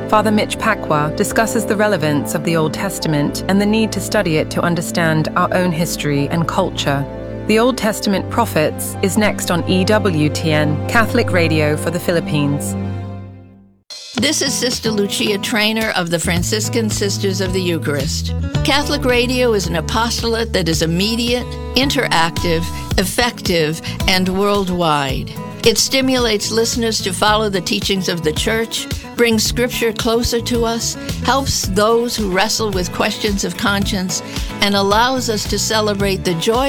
Father Mitch Pacwa discusses the relevance of the Old Testament and the need to study it to understand our own history and culture. The Old Testament Prophets is next on EWTN, Catholic Radio for the Philippines. This is Sister Lucia Trainer of the Franciscan Sisters of the Eucharist. Catholic Radio is an apostolate that is immediate, interactive, effective, and worldwide. It stimulates listeners to follow the teachings of the Church, brings Scripture closer to us, helps those who wrestle with questions of conscience, and allows us to celebrate the joy